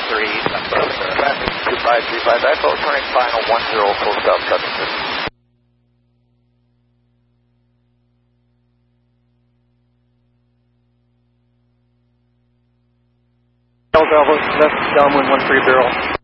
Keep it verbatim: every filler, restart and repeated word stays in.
three, traffic two five three five, Echo, turning final one zero, full south Covington. Bravo, left downwind one three zero.